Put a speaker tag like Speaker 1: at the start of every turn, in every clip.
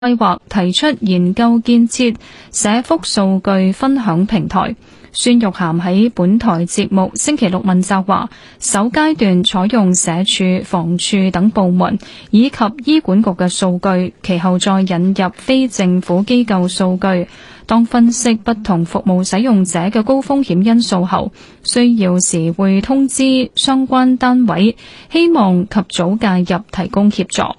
Speaker 1: 計劃提出研究建設社福數據分享平台。孫玉菡喺本台節目星期六問責話，首階段採用社署、房署等部門以及醫管局嘅數據，其後再引入非政府機構數據。當分析不同服務使用者嘅高風險因素後，需要時會通知相關單位，希望及早介入提供協助。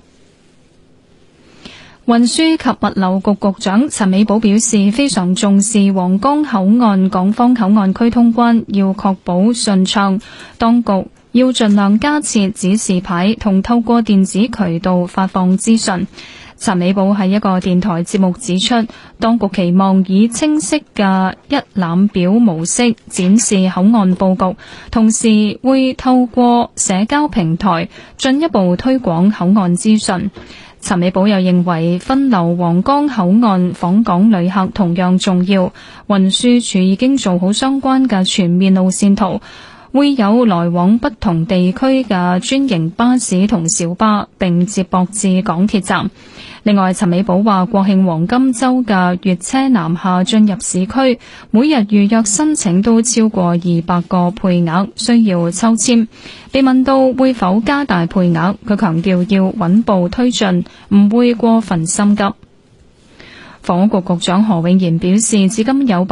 Speaker 1: 運輸及物流局局長陳美寶表示，非常重視皇崗口岸港方口岸區通關，要確保順暢。當局要盡量加設指示牌同透過電子渠道發放資訊。陳美寶喺一個電台節目指出，當局期望以清晰嘅一覽表模式展示口岸佈局，同時會透過社交平台進一步推廣口岸資訊。陳美寶又認為分流皇崗口岸訪港旅客同樣重要，運輸署已經做好相關嘅全面路線圖，會有來往不同地區嘅專營巴士同小巴，並接駁至港鐵站。另外，陳美寶話國慶黃金週嘅粵車南下進入市區，每日預約申請都超過200個配額，需要抽籤。被問到會否加大配額，佢強調要穩步推進，唔會過分心急。房屋局局長何永賢表示，至今有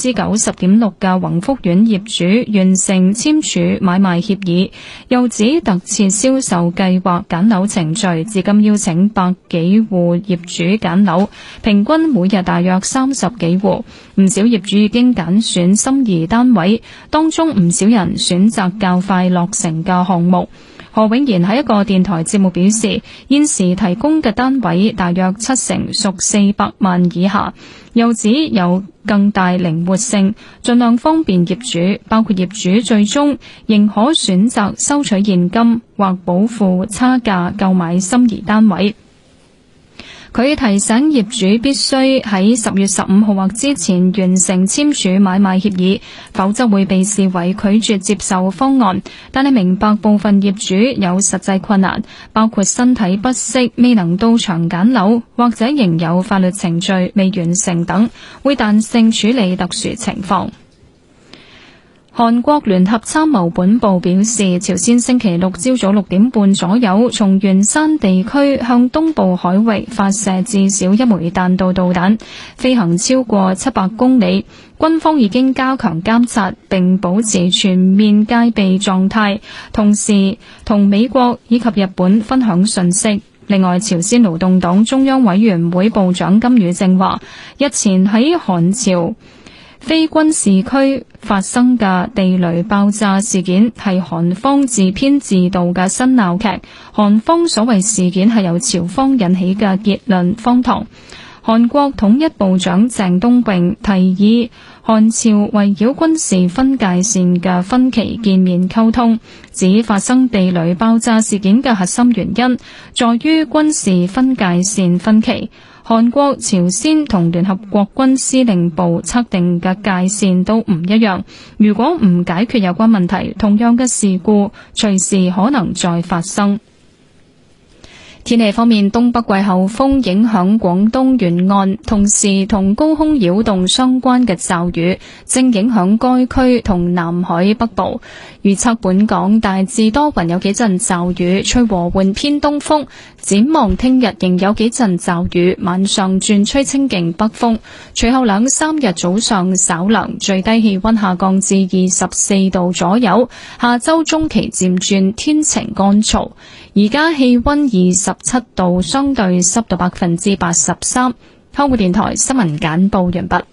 Speaker 1: 90.6% 嘅宏福苑業主完成簽署買賣協議，又指特設銷售計劃揀樓程序，至今邀請100幾戶業主揀樓，平均每日大約30幾戶。唔少業主已經揀選心儀單位，當中唔少人選擇較快落成嘅項目。何永賢喺一個電台節目表示，現時提供嘅單位大約70%屬400萬以下，又指有更大靈活性，盡量方便業主，包括業主最終仍可選擇收取現金或補付差價購買心儀單位。佢提醒業主必須喺10月15號或之前完成簽署買賣協議，否則會被視為拒絕接受方案。但係明白部分業主有實際困難，包括身體不適未能到場揀樓，或者仍有法律程序未完成等，會彈性處理特殊情況。韓國聯合參謀本部表示，朝鮮星期六朝早6點半左右，從元山地區向東部海域發射至少1枚彈道導彈，飛行超過700公里。軍方已經加強監察並保持全面戒備狀態，同時同美國以及日本分享信息。另外，朝鮮勞動黨中央委員會部長金宇正話，日前喺韓朝非軍事區發生嘅地雷爆炸事件係韓方自編自導嘅新鬧劇，韓方所謂事件係由朝方引起嘅結論荒唐。韓國統一部長鄭東榮提議韓朝圍繞軍事分界線嘅分歧見面溝通，指發生地雷爆炸事件嘅核心原因在於軍事分界線分歧。韓國、朝鮮同聯合國軍司令部測定嘅界線都唔一樣，如果唔解決有關問題，同樣嘅事故隨時可能再發生。天氣方面，東北季候風影響廣東沿岸，同時同高空擾動相關嘅驟雨正影響該區同南海北部。預測本港大致多雲，有幾陣驟雨，吹和緩偏東風。展望聽日仍有幾陣驟雨，晚上轉吹清勁北風。隨後2-3日早上稍涼，最低氣溫下降至24度左右。下周中期漸轉天晴乾燥。而家氣溫27度，相對濕度83%。香港電台新聞簡報完畢。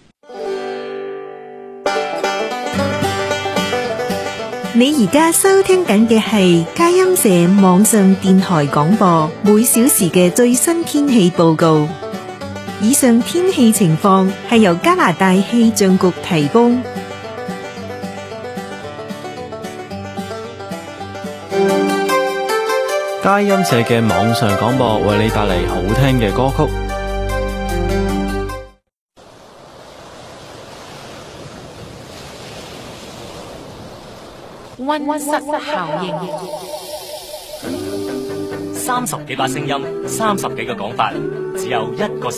Speaker 2: 你而家收聽緊嘅係佳音社網上電台廣播，每小時嘅最新天氣報告。以上天氣情況係由加拿大氣象局提供。
Speaker 3: 佳音社嘅網上廣播為你帶嚟好聽嘅歌曲。
Speaker 4: 溫室效應， 30幾把聲音，30幾個講法，只有一個